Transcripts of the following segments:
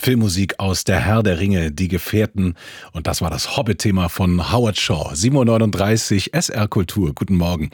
Filmmusik aus Der Herr der Ringe, Die Gefährten. Und das war das Hobbit-Thema von Howard Shaw. 7:39 Uhr, SR Kultur. Guten Morgen.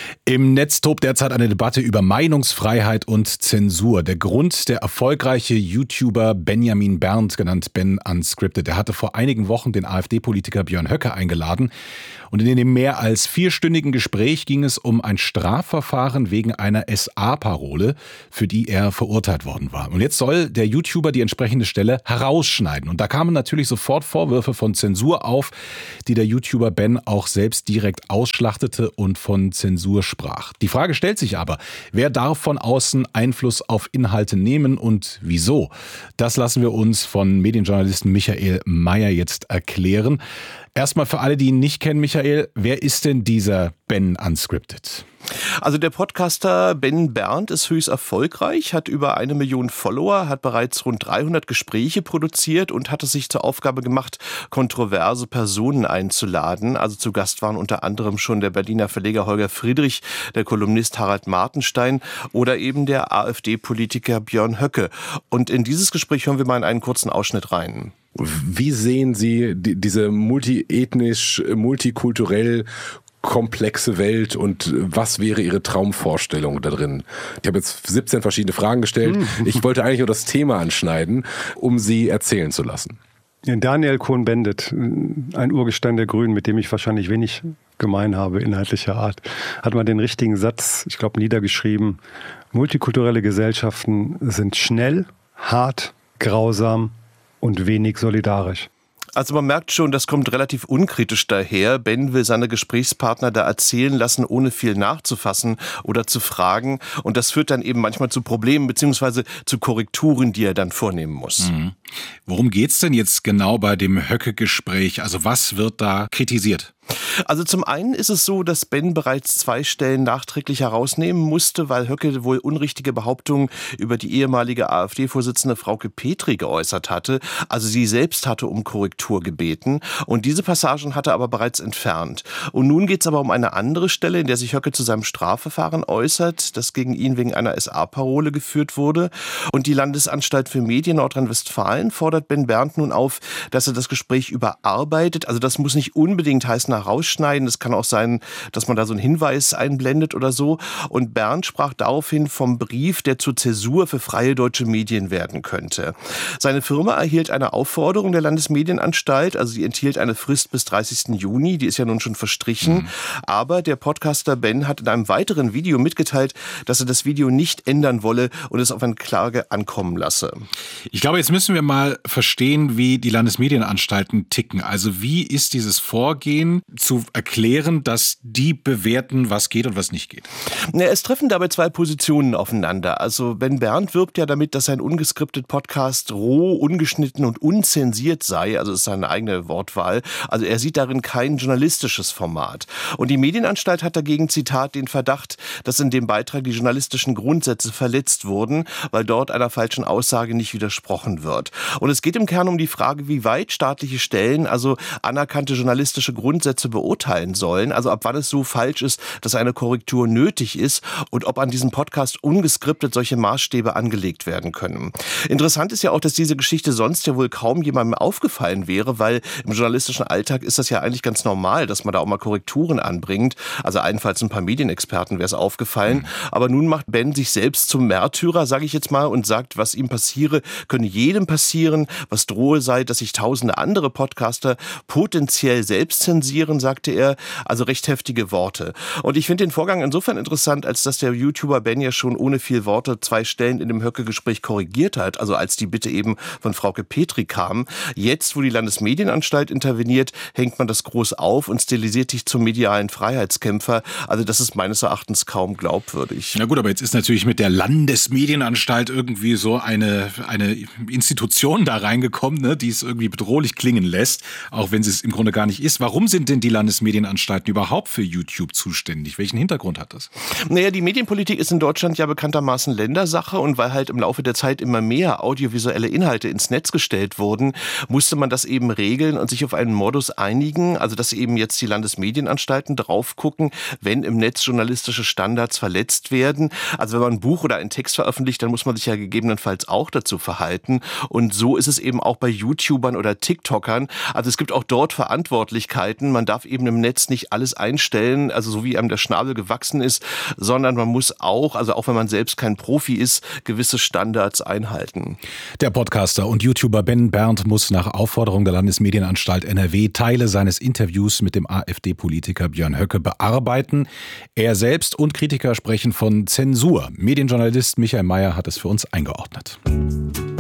Im Netz tobt derzeit eine Debatte über Meinungsfreiheit und Zensur. Der Grund, der erfolgreiche YouTuber Benjamin Berndt, genannt Ben Unscripted, der hatte vor einigen Wochen den AfD-Politiker Björn Höcke eingeladen. Und in dem mehr als 4-stündigen Gespräch ging es um ein Strafverfahren wegen einer SA-Parole, für die er verurteilt worden war. Und jetzt soll der YouTuber die entsprechende Stelle herausschneiden. Und da kamen natürlich sofort Vorwürfe von Zensur auf, die der YouTuber Ben auch selbst direkt ausschlachtete und von Zensur sprach. Die Frage stellt sich aber, wer darf von außen Einfluss auf Inhalte nehmen und wieso? Das lassen wir uns von Medienjournalisten Michael Mayer jetzt erklären. Erstmal für alle, die ihn nicht kennen, Michael, wer ist denn dieser Ben Unscripted? Also der Podcaster Ben Berndt ist höchst erfolgreich, hat über 1 Million Follower, hat bereits rund 300 Gespräche produziert und hat es sich zur Aufgabe gemacht, kontroverse Personen einzuladen. Also zu Gast waren unter anderem schon der Berliner Verleger Holger Friedrich, der Kolumnist Harald Martenstein oder eben der AfD-Politiker Björn Höcke. Und in dieses Gespräch hören wir mal in einen kurzen Ausschnitt rein. Wie sehen Sie diese multiethnisch, multikulturell komplexe Welt und was wäre Ihre Traumvorstellung da drin? Ich habe jetzt 17 verschiedene Fragen gestellt. Ich wollte eigentlich nur das Thema anschneiden, um Sie erzählen zu lassen. Daniel Cohn-Bendit, ein Urgestein der Grünen, mit dem ich wahrscheinlich wenig gemein habe, inhaltlicher Art, hat mal den richtigen Satz, ich glaube, niedergeschrieben: Multikulturelle Gesellschaften sind schnell, hart, grausam und wenig solidarisch. Also man merkt schon, das kommt relativ unkritisch daher. Ben will seine Gesprächspartner da erzählen lassen, ohne viel nachzufassen oder zu fragen. Und das führt dann eben manchmal zu Problemen bzw. zu Korrekturen, die er dann vornehmen muss. Mhm. Worum geht's denn jetzt genau bei dem Höcke-Gespräch? Also was wird da kritisiert? Also zum einen ist es so, dass Ben bereits 2 Stellen nachträglich herausnehmen musste, weil Höcke wohl unrichtige Behauptungen über die ehemalige AfD-Vorsitzende Frauke Petry geäußert hatte. Also sie selbst hatte um Korrektur gebeten und diese Passagen hat er aber bereits entfernt. Und nun geht es aber um eine andere Stelle, in der sich Höcke zu seinem Strafverfahren äußert, das gegen ihn wegen einer SA-Parole geführt wurde. Und die Landesanstalt für Medien Nordrhein-Westfalen fordert Ben Berndt nun auf, dass er das Gespräch überarbeitet. Also das muss nicht unbedingt heißen, rausschneiden. Es kann auch sein, dass man da so einen Hinweis einblendet oder so. Und Berndt sprach daraufhin vom Brief, der zur Zäsur für freie deutsche Medien werden könnte. Seine Firma erhielt eine Aufforderung der Landesmedienanstalt, also sie enthielt eine Frist bis 30. Juni, die ist ja nun schon verstrichen. Aber der Podcaster Ben hat in einem weiteren Video mitgeteilt, dass er das Video nicht ändern wolle und es auf eine Klage ankommen lasse. Ich glaube, jetzt müssen wir mal verstehen, wie die Landesmedienanstalten ticken. Also wie ist dieses Vorgehen zu erklären, dass die bewerten, was geht und was nicht geht? Ja, es treffen dabei 2 Positionen aufeinander. Also Ben Berndt wirbt ja damit, dass sein ungeskriptet Podcast roh, ungeschnitten und unzensiert sei. Also das ist seine eigene Wortwahl. Also er sieht darin kein journalistisches Format. Und die Medienanstalt hat dagegen, Zitat, den Verdacht, dass in dem Beitrag die journalistischen Grundsätze verletzt wurden, weil dort einer falschen Aussage nicht widersprochen wird. Und es geht im Kern um die Frage, wie weit staatliche Stellen, also anerkannte journalistische Grundsätze beurteilen sollen, also ab wann es so falsch ist, dass eine Korrektur nötig ist und ob an diesem Podcast ungeskriptet solche Maßstäbe angelegt werden können. Interessant ist ja auch, dass diese Geschichte sonst ja wohl kaum jemandem aufgefallen wäre, weil im journalistischen Alltag ist das ja eigentlich ganz normal, dass man da auch mal Korrekturen anbringt. Also allenfalls ein paar Medienexperten wäre es aufgefallen. Aber nun macht Ben sich selbst zum Märtyrer, sage ich jetzt mal, und sagt, was ihm passiere, könne jedem passieren, was drohe sei, dass sich tausende andere Podcaster potenziell selbst zensieren, sagte er, also recht heftige Worte. Und ich finde den Vorgang insofern interessant, als dass der YouTuber Ben ja schon ohne viel Worte 2 Stellen in dem Höcke-Gespräch korrigiert hat, also als die Bitte eben von Frauke Petry kam. Jetzt, wo die Landesmedienanstalt interveniert, hängt man das groß auf und stilisiert sich zum medialen Freiheitskämpfer. Also das ist meines Erachtens kaum glaubwürdig. Na gut, aber jetzt ist natürlich mit der Landesmedienanstalt irgendwie so eine Institution da reingekommen, ne, die es irgendwie bedrohlich klingen lässt, auch wenn sie es im Grunde gar nicht ist. Warum sind denn die Landesmedienanstalten überhaupt für YouTube zuständig? Welchen Hintergrund hat das? Naja, die Medienpolitik ist in Deutschland ja bekanntermaßen Ländersache und weil halt im Laufe der Zeit immer mehr audiovisuelle Inhalte ins Netz gestellt wurden, musste man das eben regeln und sich auf einen Modus einigen, also dass eben jetzt die Landesmedienanstalten drauf gucken, wenn im Netz journalistische Standards verletzt werden. Also wenn man ein Buch oder einen Text veröffentlicht, dann muss man sich ja gegebenenfalls auch dazu verhalten. Und so ist es eben auch bei YouTubern oder TikTokern. Also es gibt auch dort Verantwortlichkeiten. Man darf eben im Netz nicht alles einstellen, also so wie einem der Schnabel gewachsen ist, sondern man muss auch, also auch wenn man selbst kein Profi ist, gewisse Standards einhalten. Der Podcaster und YouTuber Ben Berndt muss nach Aufforderung der Landesmedienanstalt NRW Teile seines Interviews mit dem AfD-Politiker Björn Höcke bearbeiten. Er selbst und Kritiker sprechen von Zensur. Medienjournalist Michael Mayer hat es für uns eingeordnet.